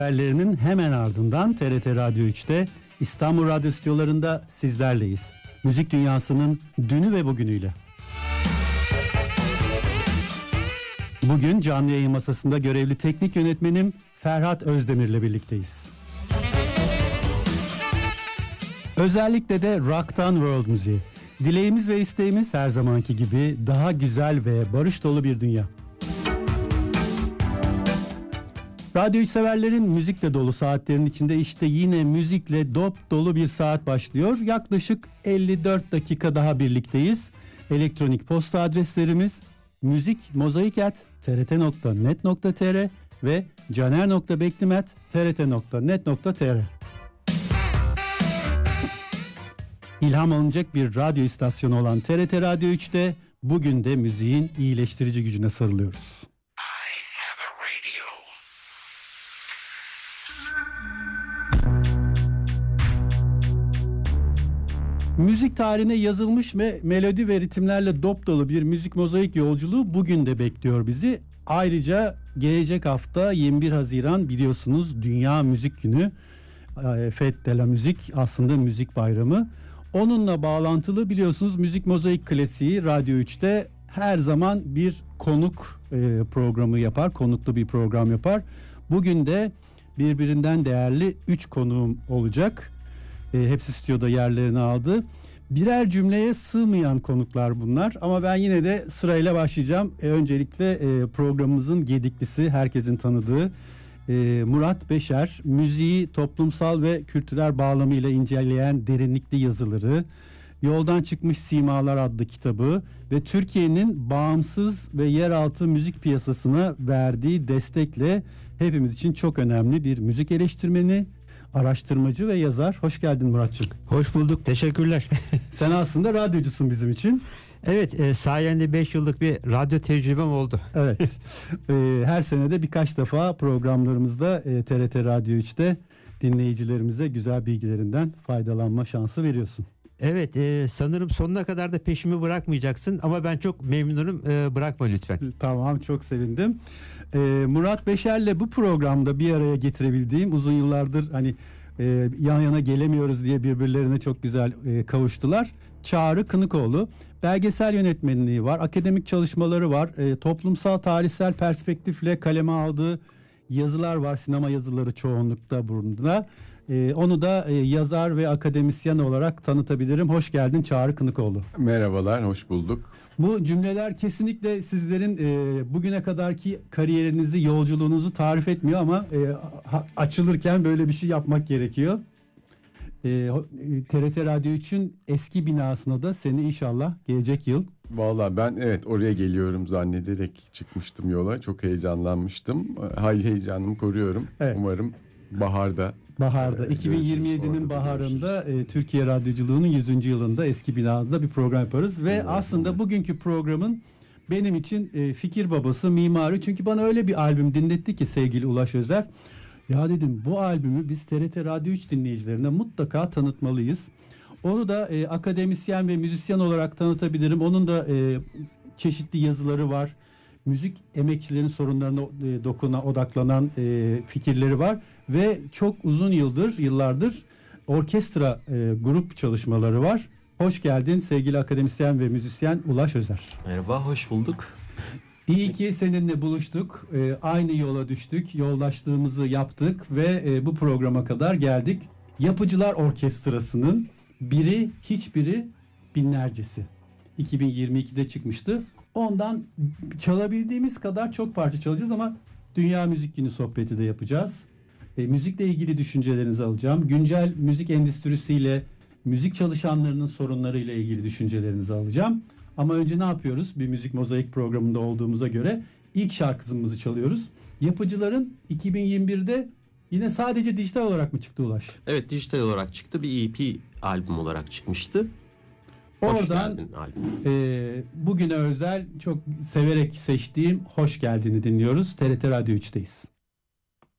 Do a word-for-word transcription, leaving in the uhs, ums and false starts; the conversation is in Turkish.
Haberlerinin hemen ardından T R T Radyo üçte İstanbul Radyo Stüdyolarında sizlerleyiz. Müzik dünyasının dünü ve bugünüyle. Bugün canlı yayın masasında görevli teknik yönetmenim Ferhat Özdemir'le birlikteyiz. Özellikle de rock'tan world müziği. Dileğimiz ve isteğimiz her zamanki gibi daha güzel ve barış dolu bir dünya. Radyo üç severlerin müzikle dolu saatlerin içinde işte yine müzikle dop dolu bir saat başlıyor. Yaklaşık elli dört dakika daha birlikteyiz. Elektronik posta adreslerimiz müzikmozaik at t r t nokta net nokta t r ve caner nokta beklim at t r t nokta net nokta t r. İlham alınacak bir radyo istasyonu olan T R T Radyo üçte bugün de müziğin iyileştirici gücüne sarılıyoruz. Müzik tarihine yazılmış ve melodi ve ritimlerle dop dolu bir müzik mozaik yolculuğu bugün de bekliyor bizi. Ayrıca gelecek hafta yirmi bir Haziran biliyorsunuz Dünya Müzik Günü. Fête de la Musique aslında müzik bayramı. Onunla bağlantılı biliyorsunuz Müzik Mozaik Klasiği Radyo üçte her zaman bir konuk e, programı yapar. Konuklu bir program yapar. Bugün de birbirinden değerli üç konuğum olacak. E, hepsi stüdyoda yerlerini aldı. Birer cümleye sığmayan konuklar bunlar ama ben yine de sırayla başlayacağım. E, öncelikle e, programımızın gediklisi, herkesin tanıdığı e, Murat Beşer, müziği toplumsal ve kültürel bağlamıyla inceleyen derinlikli yazıları, Yoldan Çıkmış Simalar adlı kitabı ve Türkiye'nin bağımsız ve yeraltı müzik piyasasına verdiği destekle hepimiz için çok önemli bir müzik eleştirmeni, araştırmacı ve yazar. Hoş geldin Muratçığım. Hoş bulduk. Teşekkürler. Sen aslında radyocusun bizim için. Evet, e, sayende beş yıllık bir radyo tecrübem oldu. Evet. e, her sene de birkaç defa programlarımızda e, T R T Radyo üçte dinleyicilerimize güzel bilgilerinden faydalanma şansı veriyorsun. Evet, e, sanırım sonuna kadar da peşimi bırakmayacaksın ama ben çok memnunum. E, bırakma lütfen. Tamam, çok sevindim. E, Murat Beşer'le bu programda bir araya getirebildiğim, uzun yıllardır hani e, yan yana gelemiyoruz diye birbirlerine çok güzel e, kavuştular. Çağrı Kınıkoğlu, belgesel yönetmenliği var, akademik çalışmaları var, e, toplumsal tarihsel perspektifle kaleme aldığı yazılar var, sinema yazıları çoğunlukta bunda. Ee, onu da e, yazar ve akademisyen olarak tanıtabilirim. Hoş geldin Çağrı Kınıkoğlu. Merhabalar, hoş bulduk. Bu cümleler kesinlikle sizlerin e, bugüne kadarki kariyerinizi, yolculuğunuzu tarif etmiyor ama e, ha, açılırken böyle bir şey yapmak gerekiyor. E, T R T Radyo üçün eski binasına da seni inşallah gelecek yıl. Vallahi ben evet oraya geliyorum zannederek çıkmıştım yola. Çok heyecanlanmıştım. Hay heyecanımı koruyorum. Evet. Umarım baharda. Baharda, iki bin yirmi yedinin baharında e, Türkiye Radyoculuğu'nun yüzüncü yılında eski binada bir program yaparız. Ve evet, aslında evet. Bugünkü programın benim için e, fikir babası, mimarı. Çünkü bana öyle bir albüm dinletti ki sevgili Ulaş Özer. Ya dedim, bu albümü biz T R T Radyo üç dinleyicilerine mutlaka tanıtmalıyız. Onu da e, akademisyen ve müzisyen olarak tanıtabilirim. Onun da e, çeşitli yazıları var. Müzik emekçilerin sorunlarına e, dokuna odaklanan e, fikirleri var ve çok uzun yıldır, yıllardır orkestra e, grup çalışmaları var. Hoş geldin sevgili akademisyen ve müzisyen Ulaş Özer. Merhaba, hoş bulduk. İyi ki seninle buluştuk. E, aynı yola düştük, yoldaşlığımızı yaptık ve e, bu programa kadar geldik. Yapıcılar Orkestrası'nın biri, hiçbiri, binlercesi. iki bin yirmi ikide çıkmıştı. Ondan çalabildiğimiz kadar çok parça çalacağız ama Dünya Müzik Günü sohbeti de yapacağız. E, müzikle ilgili düşüncelerinizi alacağım. Güncel müzik endüstrisiyle, müzik çalışanlarının sorunlarıyla ilgili düşüncelerinizi alacağım. Ama önce ne yapıyoruz? Bir müzik mozaik programında olduğumuza göre ilk şarkımızı çalıyoruz. Yapıcıların iki bin yirmi birde yine sadece dijital olarak mı çıktı Ulaş? Evet, dijital olarak çıktı. Bir E P albüm olarak çıkmıştı. Oradan e, bugüne özel çok severek seçtiğim Hoş Geldin'i dinliyoruz. T R T Radyo üçteyiz.